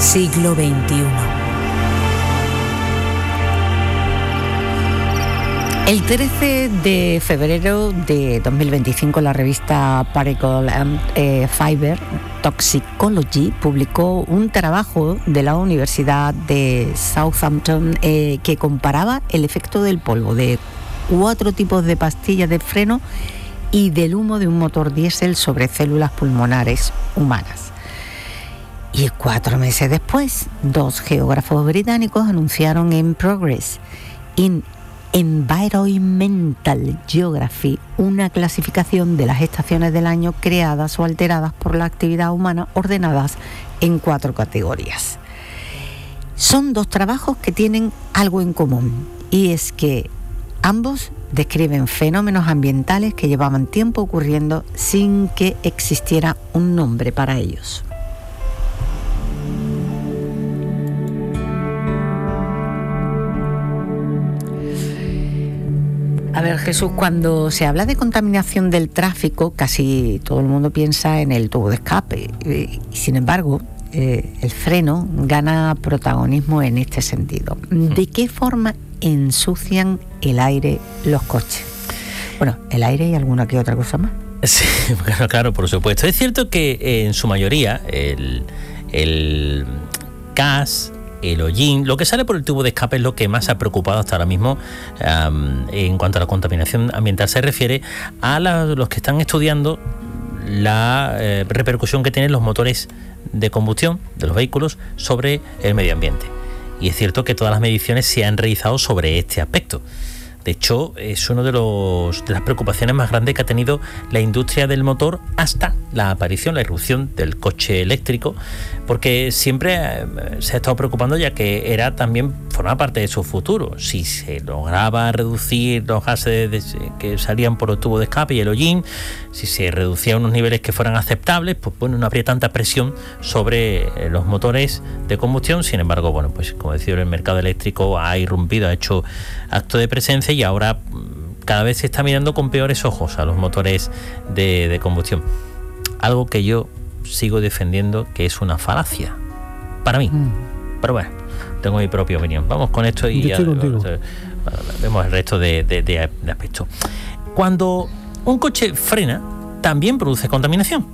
siglo XXI. El 13 de febrero de 2025, la revista Particle and Fiber Toxicology publicó un trabajo de la Universidad de Southampton que comparaba el efecto del polvo de 4 tipos de pastillas de freno y del humo de un motor diésel sobre células pulmonares humanas. Y 4 meses después, 2 geógrafos británicos anunciaron en Progress in Environmental Geography una clasificación de las estaciones del año creadas o alteradas por la actividad humana, ordenadas en 4 categorías. Son 2 trabajos que tienen algo en común, y es que ambos describen fenómenos ambientales que llevaban tiempo ocurriendo sin que existiera un nombre para ellos. A ver, Jesús, cuando se habla de contaminación del tráfico, casi todo el mundo piensa en el tubo de escape. Y sin embargo, el freno gana protagonismo en este sentido. ¿De qué forma ensucian el aire los coches? Bueno, el aire y alguna que otra cosa más. Sí, claro, por supuesto. Es cierto que en su mayoría el gas, el hollín, lo que sale por el tubo de escape es lo que más ha preocupado hasta ahora mismo en cuanto a la contaminación ambiental se refiere a los que están estudiando la repercusión que tienen los motores de combustión de los vehículos sobre el medio ambiente. Y es cierto que todas las mediciones se han realizado sobre este aspecto. De hecho, es una de las preocupaciones más grandes que ha tenido la industria del motor hasta la aparición, la irrupción del coche eléctrico, porque siempre se ha estado preocupando, ya que formaba parte de su futuro. Si se lograba reducir los gases que salían por el tubo de escape y el hollín, si se reducía a unos niveles que fueran aceptables, pues bueno, no habría tanta presión sobre los motores de combustión. Sin embargo, bueno, pues como decía, el mercado eléctrico ha irrumpido, ha hecho acto de presencia, y ahora cada vez se está mirando con peores ojos a los motores de combustión. Algo que yo sigo defendiendo que es una falacia para mí. Pero bueno, tengo mi propia opinión. Vamos con esto y ya vemos el resto de aspectos. Cuando un coche frena, también produce contaminación.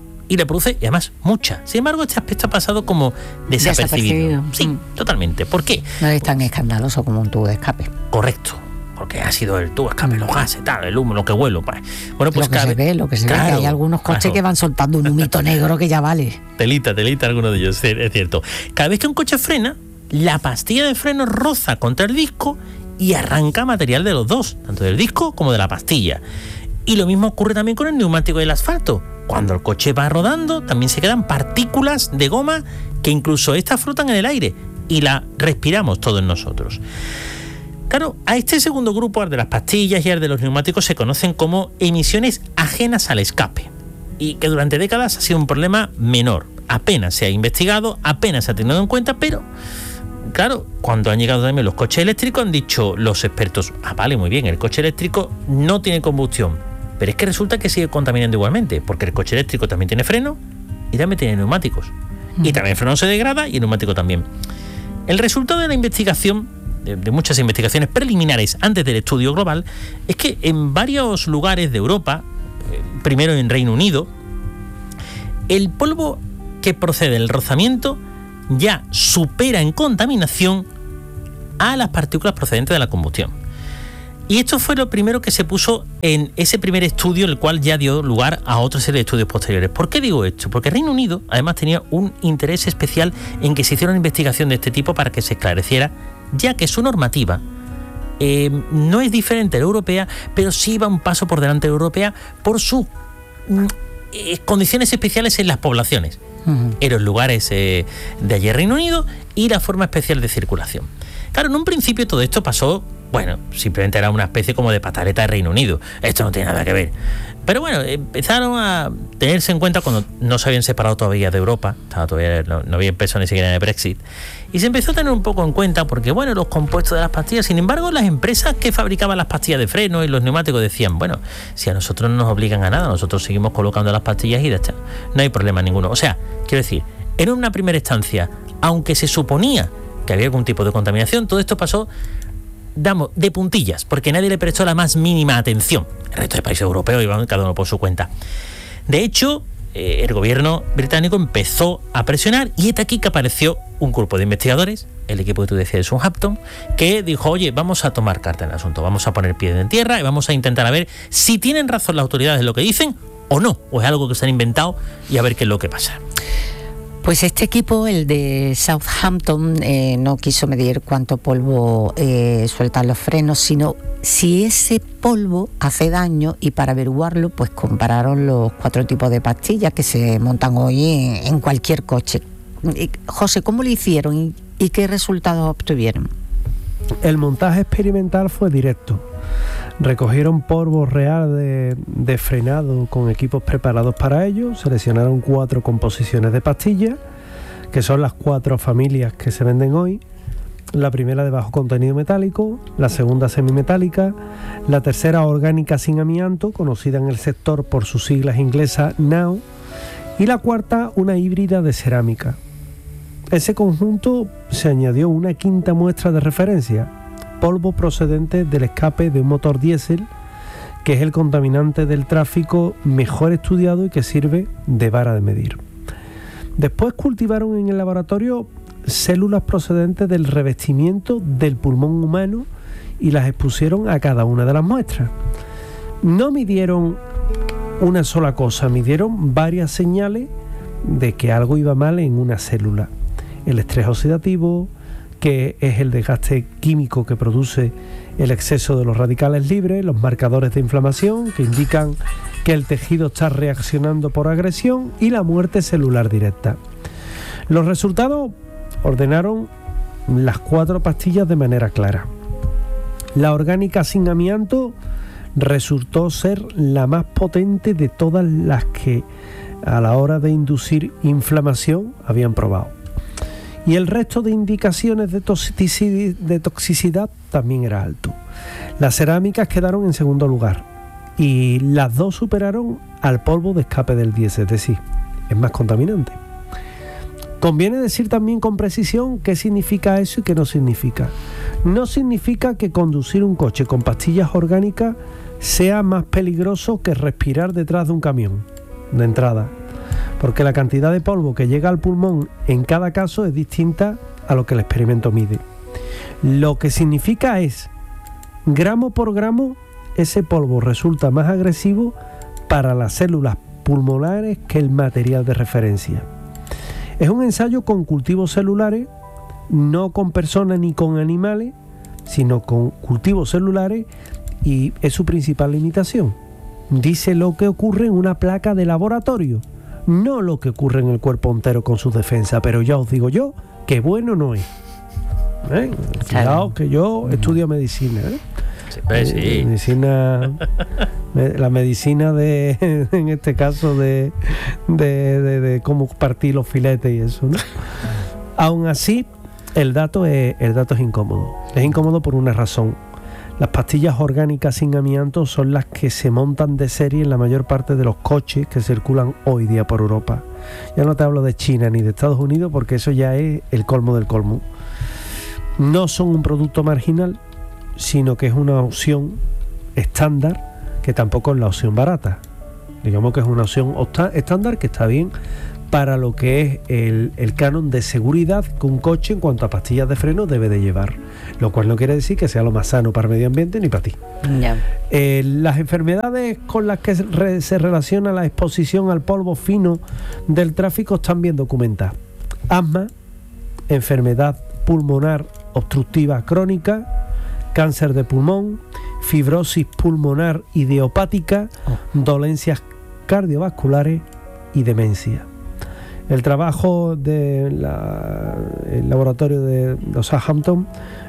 Y le produce, además, mucha. Sin embargo, este aspecto ha pasado como desapercibido. Sí, totalmente. ¿Por qué? No es tan escandaloso como un tubo de escape. Correcto. Porque ha sido el tubo de escape, los gases, tal, el humo, lo que huelo. Bueno, pues lo que se ve, que hay algunos coches que van soltando un humito negro que ya vale. Telita alguno de ellos, es cierto. Cada vez que un coche frena, la pastilla de freno roza contra el disco y arranca material de los dos, tanto del disco como de la pastilla. Y lo mismo ocurre también con el neumático del asfalto. Cuando el coche va rodando, también se quedan partículas de goma que incluso estas flotan en el aire y la respiramos todos nosotros. Claro, a este segundo grupo, al de las pastillas y al de los neumáticos, se conocen como emisiones ajenas al escape, y que durante décadas ha sido un problema menor. Apenas se ha investigado, apenas se ha tenido en cuenta, pero claro, cuando han llegado también los coches eléctricos, han dicho los expertos: vale, muy bien, el coche eléctrico no tiene combustión, pero es que resulta que sigue contaminando igualmente, porque el coche eléctrico también tiene freno y también tiene neumáticos. Y también el freno se degrada y el neumático también. El resultado de la investigación, de muchas investigaciones preliminares antes del estudio global, es que en varios lugares de Europa, primero en Reino Unido, el polvo que procede del rozamiento ya supera en contaminación a las partículas procedentes de la combustión. Y esto fue lo primero que se puso en ese primer estudio, el cual ya dio lugar a otra serie de estudios posteriores. ¿Por qué digo esto? Porque Reino Unido además tenía un interés especial en que se hiciera una investigación de este tipo para que se esclareciera, ya que su normativa no es diferente a la europea, pero sí va un paso por delante de la europea por sus condiciones especiales en las poblaciones, en los lugares de allí Reino Unido, y la forma especial de circulación. Claro, en un principio todo esto pasó, bueno, simplemente era una especie como de pataleta de Reino Unido. Esto no tiene nada que ver. Pero bueno, empezaron a tenerse en cuenta cuando no se habían separado todavía de Europa, no había empezado ni siquiera en el Brexit, y se empezó a tener un poco en cuenta porque, bueno, los compuestos de las pastillas. Sin embargo, las empresas que fabricaban las pastillas de freno y los neumáticos decían: bueno, si a nosotros no nos obligan a nada, nosotros seguimos colocando las pastillas y ya está, no hay problema ninguno. O sea, quiero decir, en una primera instancia, aunque se suponía que había algún tipo de contaminación, todo esto pasó, de puntillas, porque nadie le prestó la más mínima atención. El resto de países europeos iban cada uno por su cuenta. De hecho, el gobierno británico empezó a presionar y es aquí que apareció un grupo de investigadores, el equipo que tú decías de Southampton, que dijo, oye, vamos a tomar carta en el asunto, vamos a poner pie en tierra y vamos a intentar a ver si tienen razón las autoridades en lo que dicen o no, o es algo que se han inventado y a ver qué es lo que pasa. Pues este equipo, el de Southampton, no quiso medir cuánto polvo sueltan los frenos, sino si ese polvo hace daño, y para averiguarlo pues compararon los 4 tipos de pastillas que se montan hoy en cualquier coche. José, ¿cómo lo hicieron y qué resultados obtuvieron? El montaje experimental fue directo. Recogieron polvo real de frenado con equipos preparados para ello, seleccionaron 4 composiciones de pastillas, que son las 4 familias que se venden hoy. La primera de bajo contenido metálico, la segunda semimetálica, la tercera orgánica sin amianto, conocida en el sector por sus siglas inglesas NAO, y la cuarta una híbrida de cerámica. A ese conjunto se añadió una quinta muestra de referencia, polvo procedente del escape de un motor diésel, que es el contaminante del tráfico mejor estudiado y que sirve de vara de medir. Después cultivaron en el laboratorio células procedentes del revestimiento del pulmón humano y las expusieron a cada una de las muestras. No midieron una sola cosa, midieron varias señales de que algo iba mal en una célula. El estrés oxidativo, que es el desgaste químico que produce el exceso de los radicales libres, los marcadores de inflamación, que indican que el tejido está reaccionando por agresión, y la muerte celular directa. Los resultados ordenaron las 4 pastillas de manera clara. La orgánica sin amianto resultó ser la más potente de todas las que a la hora de inducir inflamación habían probado. Y el resto de indicaciones de toxicidad también era alto. Las cerámicas quedaron en segundo lugar y las 2 superaron al polvo de escape del diésel, es decir, es más contaminante. Conviene decir también con precisión qué significa eso y qué no significa. No significa que conducir un coche con pastillas orgánicas sea más peligroso que respirar detrás de un camión, de entrada, porque la cantidad de polvo que llega al pulmón en cada caso es distinta a lo que el experimento mide. Lo que significa es, gramo por gramo, ese polvo resulta más agresivo para las células pulmonares que el material de referencia. Es un ensayo con cultivos celulares, no con personas ni con animales, sino con cultivos celulares, y es su principal limitación. Dice lo que ocurre en una placa de laboratorio, no lo que ocurre en el cuerpo entero con sus defensas, pero ya os digo yo que bueno no es. Cuidado que yo estudio medicina. Sí. Medicina, la medicina de, en este caso, de cómo partir los filetes y eso, ¿no? Aún así, el dato es incómodo. Es incómodo por una razón. Las pastillas orgánicas sin amianto son las que se montan de serie en la mayor parte de los coches que circulan hoy día por Europa. Ya no te hablo de China ni de Estados Unidos, porque eso ya es el colmo del colmo. No son un producto marginal, sino que es una opción estándar, que tampoco es la opción barata. Digamos que es una opción estándar que está bien para lo que es el canon de seguridad que un coche en cuanto a pastillas de freno debe de llevar, lo cual no quiere decir que sea lo más sano para el medio ambiente ni para ti. Las enfermedades con las que se relaciona la exposición al polvo fino del tráfico están bien documentadas: asma, enfermedad pulmonar obstructiva crónica, cáncer de pulmón, fibrosis pulmonar idiopática, dolencias cardiovasculares y demencia. El trabajo del laboratorio de Southampton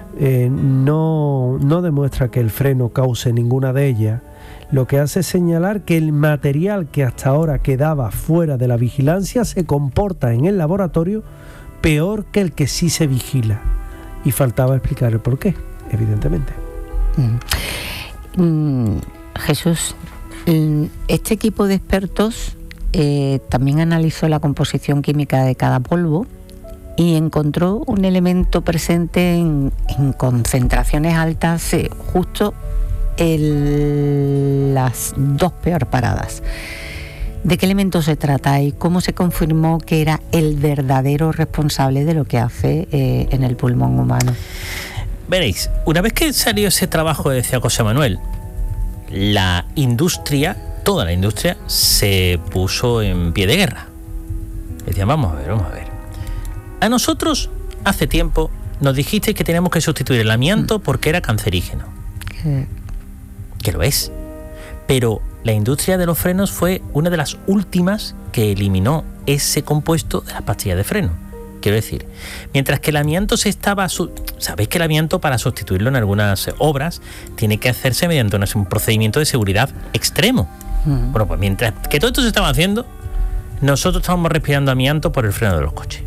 no demuestra que el freno cause ninguna de ellas. Lo que hace es señalar que el material que hasta ahora quedaba fuera de la vigilancia se comporta en el laboratorio peor que el que sí se vigila. Y faltaba explicar el porqué, evidentemente. Jesús, este equipo de expertos también analizó la composición química de cada polvo y encontró un elemento presente en concentraciones altas justo en las dos peor paradas. ¿De qué elemento se trata y cómo se confirmó que era el verdadero responsable de lo que hace en el pulmón humano? Veréis, una vez que salió ese trabajo, decía José Manuel, la industria, toda la industria, se puso en pie de guerra. Decían, vamos a ver. A nosotros, hace tiempo, nos dijisteis que teníamos que sustituir el amianto porque era cancerígeno. Que lo es. Pero la industria de los frenos fue una de las últimas que eliminó ese compuesto de las pastillas de freno. Quiero decir, mientras que el amianto sabéis que el amianto, para sustituirlo en algunas obras, tiene que hacerse mediante un procedimiento de seguridad extremo. Bueno, pues mientras que todo esto se estaba haciendo, nosotros estábamos respirando amianto por el freno de los coches.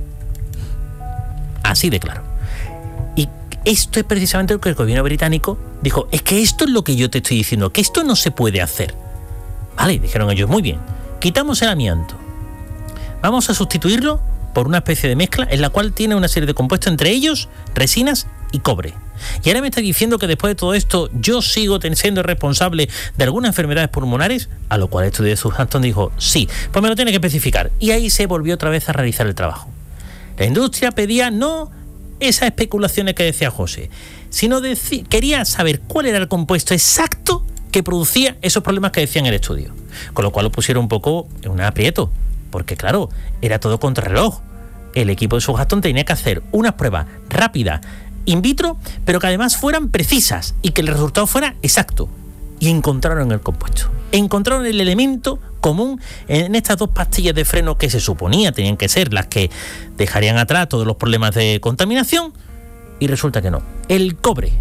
Así de claro. Y esto es precisamente lo que el gobierno británico dijo, es que esto es lo que yo te estoy diciendo, que esto no se puede hacer. Vale, dijeron ellos, muy bien, quitamos el amianto. Vamos a sustituirlo por una especie de mezcla en la cual tiene una serie de compuestos, entre ellos resinas y cobre. Y ahora me está diciendo que después de todo esto yo sigo siendo responsable de algunas enfermedades pulmonares, a lo cual el estudio de Southampton dijo, sí, pues me lo tiene que especificar. Y ahí se volvió otra vez a realizar el trabajo. La industria pedía no esas especulaciones que decía José, sino quería saber cuál era el compuesto exacto que producía esos problemas que decían en el estudio. Con lo cual lo pusieron un poco en un aprieto, porque claro, era todo contrarreloj. El equipo de Southampton tenía que hacer unas pruebas rápidas, in vitro, pero que además fueran precisas y que el resultado fuera exacto. Y encontraron el compuesto. Encontraron el elemento común en estas dos pastillas de freno que se suponía tenían que ser las que dejarían atrás todos los problemas de contaminación, y resulta que no. El cobre,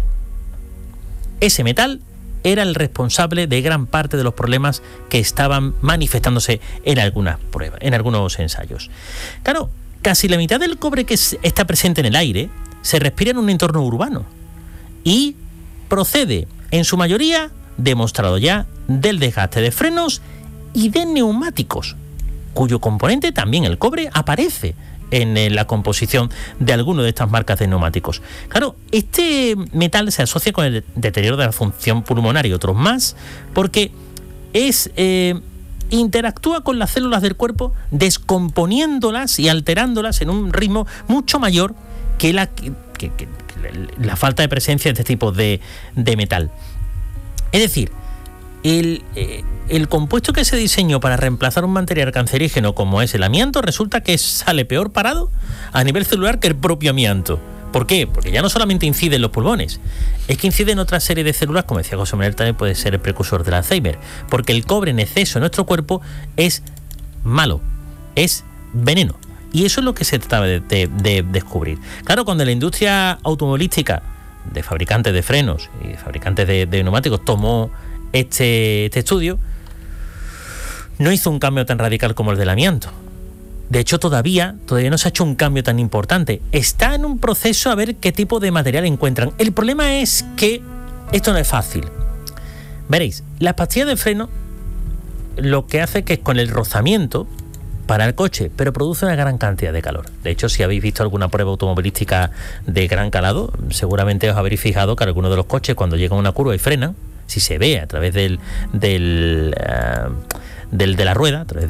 ese metal, era el responsable de gran parte de los problemas que estaban manifestándose en algunas pruebas, en algunos ensayos. Claro, casi la mitad del cobre que está presente en el aire se respira en un entorno urbano y procede, en su mayoría, demostrado ya, del desgaste de frenos y de neumáticos, cuyo componente, también el cobre, aparece en la composición de alguna de estas marcas de neumáticos. Claro, este metal se asocia con el deterioro de la función pulmonar y otros más, porque interactúa con las células del cuerpo, descomponiéndolas y alterándolas en un ritmo mucho mayor que la falta de presencia de este tipo de metal. Es decir, el compuesto que se diseñó para reemplazar un material cancerígeno como es el amianto resulta que sale peor parado a nivel celular que el propio amianto. ¿Por qué? Porque ya no solamente incide en los pulmones, es que incide en otra serie de células, como decía José Manuel, también puede ser el precursor del Alzheimer, porque el cobre en exceso en nuestro cuerpo es malo, es veneno. Y eso es lo que se trataba de descubrir. Claro, cuando la industria automovilística, de fabricantes de frenos y fabricantes de neumáticos, tomó este estudio, no hizo un cambio tan radical como el del amianto. De hecho, todavía no se ha hecho un cambio tan importante. Está en un proceso a ver qué tipo de material encuentran. El problema es que esto no es fácil. Veréis, las pastillas de freno lo que hace que es con el rozamiento para el coche, pero produce una gran cantidad de calor. De hecho, si habéis visto alguna prueba automovilística de gran calado, seguramente os habréis fijado que algunos de los coches, cuando llegan a una curva y frenan, si se ve a través de la rueda, a través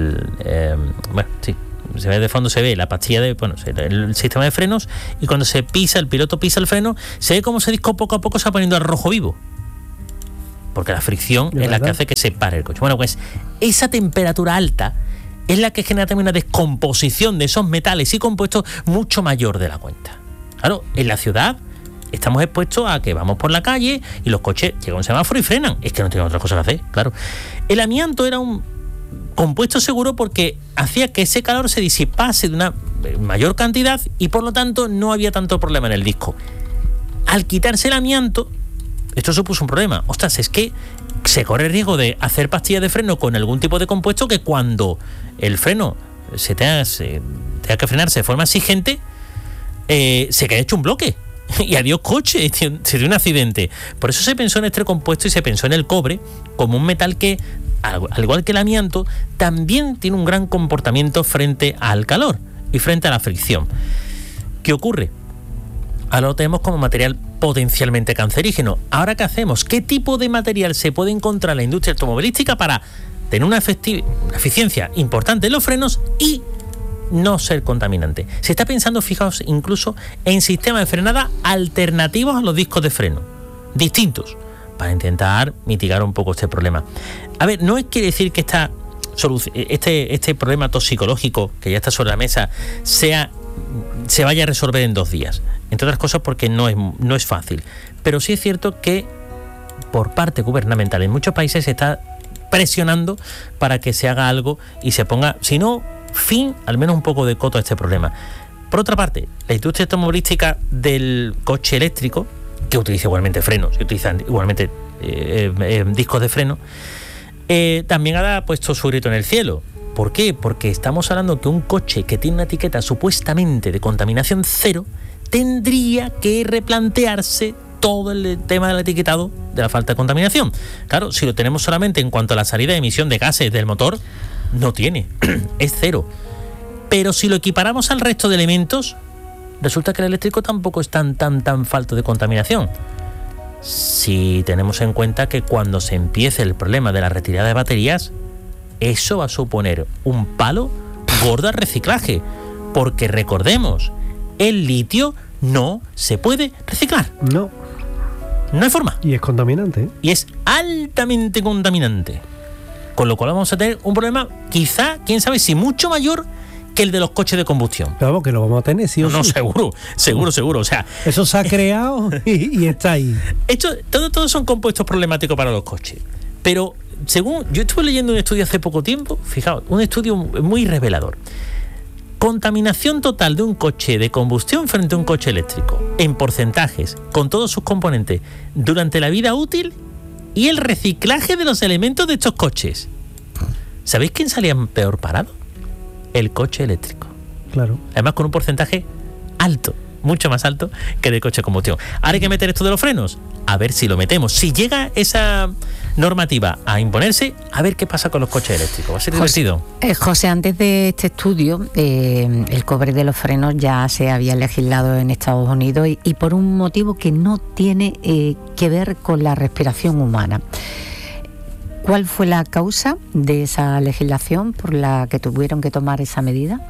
se ve de fondo, se ve la pastilla el sistema de frenos, y cuando el piloto pisa el freno, se ve cómo ese disco poco a poco se va poniendo al rojo vivo, porque la fricción es la que hace que se pare el coche. Bueno, pues esa temperatura alta es la que genera también una descomposición de esos metales y compuestos mucho mayor de la cuenta. Claro, en la ciudad estamos expuestos a que vamos por la calle y los coches llegan a un semáforo y frenan. Es que no tienen otra cosa que hacer, claro. El amianto era un compuesto seguro porque hacía que ese calor se disipase de una mayor cantidad y por lo tanto no había tanto problema en el disco. Al quitarse el amianto, esto supuso un problema. Ostras, es que se corre el riesgo de hacer pastillas de freno con algún tipo de compuesto que cuando el freno tenga que frenarse de forma exigente, se queda hecho un bloque. Y adiós coche, se dio un accidente. Por eso se pensó en este compuesto y se pensó en el cobre como un metal que, al igual que el amianto, también tiene un gran comportamiento frente al calor y frente a la fricción. ¿Qué ocurre? Ahora lo tenemos como material potencialmente cancerígeno. ¿Ahora qué hacemos? ¿Qué tipo de material se puede encontrar en la industria automovilística para tener una eficiencia importante en los frenos y no ser contaminante? Se está pensando, fijaos, incluso en sistemas de frenada alternativos a los discos de freno, distintos, para intentar mitigar un poco este problema. A ver, no quiere decir que este problema toxicológico que ya está sobre la mesa se vaya a resolver en 2 días. Entre otras cosas porque no es fácil. Pero sí es cierto que por parte gubernamental en muchos países se está presionando para que se haga algo y se ponga, si no fin, al menos un poco de coto a este problema. Por otra parte, la industria automovilística del coche eléctrico, que utiliza igualmente frenos, que utiliza igualmente discos de freno, también ha puesto su grito en el cielo. ¿Por qué? Porque estamos hablando que un coche que tiene una etiqueta supuestamente de contaminación cero tendría que replantearse todo el tema del etiquetado de la falta de contaminación. Claro, si lo tenemos solamente en cuanto a la salida de emisión de gases del motor, no tiene, es cero. Pero si lo equiparamos al resto de elementos, resulta que el eléctrico tampoco es tan falto de contaminación. Si tenemos en cuenta que cuando se empiece el problema de la retirada de baterías, eso va a suponer un palo gordo al reciclaje, porque recordemos, el litio no se puede reciclar. No hay forma. Y es contaminante, ¿eh? Y es altamente contaminante. Con lo cual vamos a tener un problema, quizá, quién sabe, si mucho mayor que el de los coches de combustión. Pero vamos, que lo vamos a tener, sí o sí. No, seguro. O sea, eso se ha creado y está ahí. Todos son compuestos problemáticos para los coches. Pero según yo estuve leyendo un estudio hace poco tiempo, fijaos, un estudio muy revelador. Contaminación total de un coche de combustión frente a un coche eléctrico, en porcentajes, con todos sus componentes, durante la vida útil y el reciclaje de los elementos de estos coches. ¿Sabéis quién salía peor parado? El coche eléctrico. Claro. Además con un porcentaje alto, mucho más alto que el coche de combustión. Ahora hay que meter esto de los frenos, a ver si lo metemos. Si llega esa normativa a imponerse, a ver qué pasa con los coches eléctricos. Va a ser divertido. José, antes de este estudio, el cobre de los frenos ya se había legislado en Estados Unidos y por un motivo que no tiene que ver con la respiración humana. ¿Cuál fue la causa de esa legislación por la que tuvieron que tomar esa medida?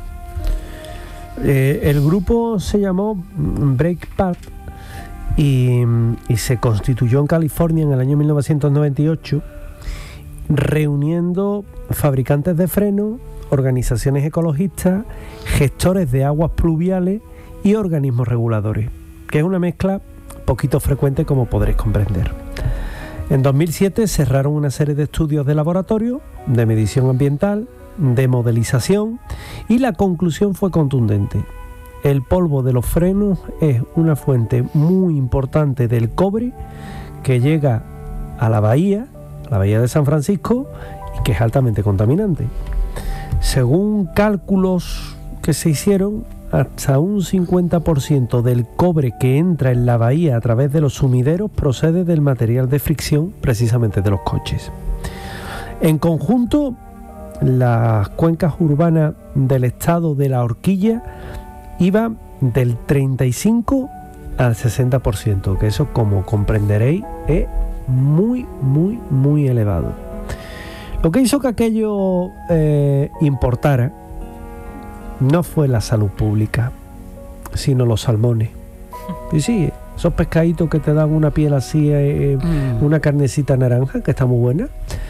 El grupo se llamó Breakpath y se constituyó en California en el año 1998, reuniendo fabricantes de frenos, organizaciones ecologistas, gestores de aguas pluviales y organismos reguladores, que es una mezcla poquito frecuente, como podréis comprender. En 2007 cerraron una serie de estudios de laboratorio, de medición ambiental, de modelización, y la conclusión fue contundente. El polvo de los frenos es una fuente muy importante del cobre que llega a la bahía de San Francisco, y que es altamente contaminante. Según cálculos que se hicieron, hasta un 50% del cobre que entra en la bahía a través de los sumideros procede del material de fricción, precisamente de los coches. En conjunto, las cuencas urbanas del estado de La Horquilla iban del 35 al 60%, que eso, como comprenderéis, es muy elevado. Lo que hizo que aquello importara no fue la salud pública, sino los salmones. Y sí, esos pescaditos que te dan una piel así, una carnecita naranja, que está muy buena,